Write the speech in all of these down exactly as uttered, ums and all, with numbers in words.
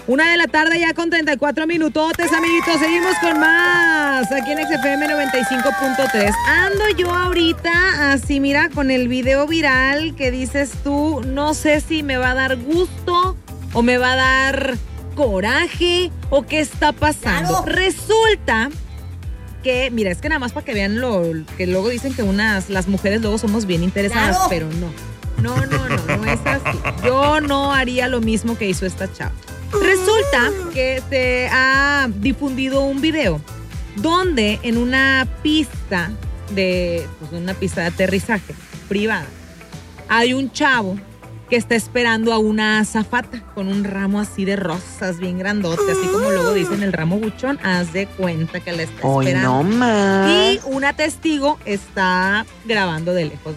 Una de la tarde ya con treinta y cuatro minutotes, amiguitos. Seguimos con más aquí en X F M noventa y cinco punto tres. Ando yo ahorita así, mira, con el video viral que dices tú, no sé si me va a dar gusto o me va a dar coraje o qué está pasando. Claro. Resulta que, mira, es que nada más para que vean lo que luego dicen que unas, las mujeres luego somos bien interesadas, claro. Pero no. No, no, no, no es así. Yo no haría lo mismo que hizo esta chava. Resulta que se ha difundido un video donde en una pista de, pues una pista de aterrizaje privada hay un chavo que está esperando a una azafata con un ramo así de rosas bien grandote, así como luego dicen el ramo buchón, haz de cuenta que la está esperando. ¡Ay, no más! Y una testigo está grabando de lejos,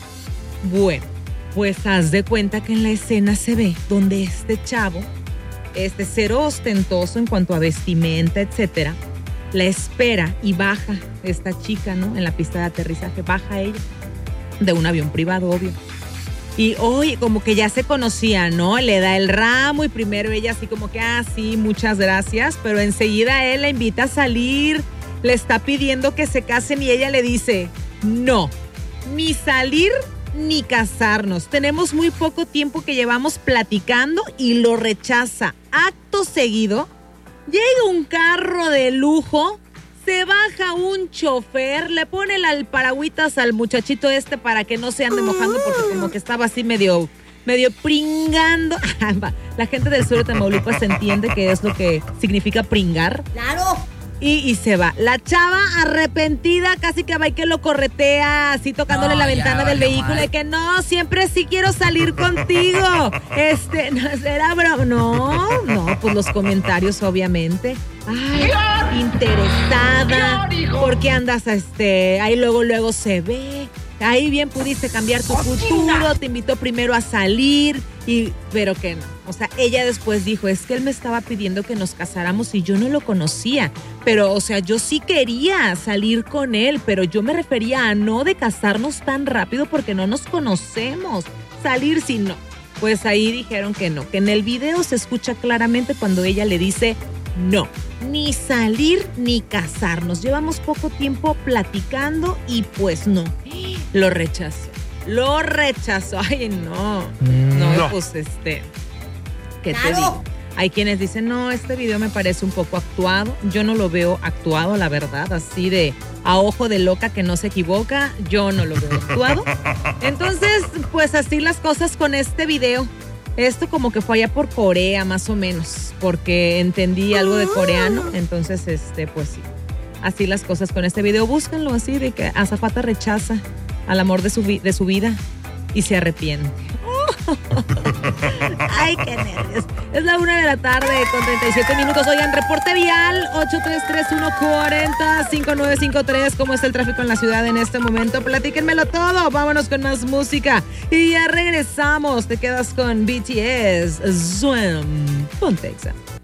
¿no? Bueno, pues haz de cuenta que en la escena se ve donde este chavo, este cero ostentoso en cuanto a vestimenta, etcétera, la espera y baja esta chica, ¿no? En la pista de aterrizaje, baja ella de un avión privado, obvio. Y oye, como que ya se conocía, ¿no? Le da el ramo y primero ella así como que, ah, sí, muchas gracias, pero enseguida él la invita a salir, le está pidiendo que se casen y ella le dice, no, ni salir ni casarnos. Tenemos muy poco tiempo que llevamos platicando y lo rechaza. Acto seguido, llega un carro de lujo, se baja un chofer, le pone el paragüitas al muchachito este para que no se ande mojando porque como que estaba así medio, medio pringando. La gente del sur de Tamaulipas entiende que es lo que significa pringar. ¡Claro! Y, y se va. La chava arrepentida, casi que va y que lo corretea, así tocándole no, la ventana del vehículo, mal. De que no, siempre sí quiero salir contigo. Este, no, era broma. No, no, pues los comentarios, obviamente. Ay, interesada. ¿Por qué andas, este, ahí luego, luego se ve? Ahí bien pudiste cambiar tu futuro, te invitó primero a salir, y pero que no. O sea, ella después dijo, es que él me estaba pidiendo que nos casáramos y yo no lo conocía. Pero, o sea, yo sí quería salir con él, pero yo me refería a no de casarnos tan rápido porque no nos conocemos. Salir si no. Pues ahí dijeron que no, que en el video se escucha claramente cuando ella le dice, no, ni salir ni casarnos. Llevamos poco tiempo platicando y pues no. Lo rechazó. Lo rechazó. Ay, no. No, no. Pues este, ¿qué claro. te digo? Hay quienes dicen, no, este video me parece un poco actuado. Yo no lo veo actuado, la verdad, así de a ojo de loca que no se equivoca. Yo no lo veo actuado. Entonces, pues así las cosas con este video. Esto como que fue allá por Corea, más o menos, porque entendí algo de coreano. Entonces, este, pues sí. Así las cosas con este video. Búscanlo así, de que azafata rechaza al amor de su, vi- de su vida y se arrepiente. Ay, qué nervios. Es la una de la tarde con treinta y siete minutos. Oigan, reporte vial ocho tres tres uno cuatro cero cinco nueve cinco tres. ¿Cómo está el tráfico en la ciudad en este momento? Platíquenmelo todo. Vámonos con más música. Y ya regresamos. Te quedas con B T S. Swim. Ponte Exa.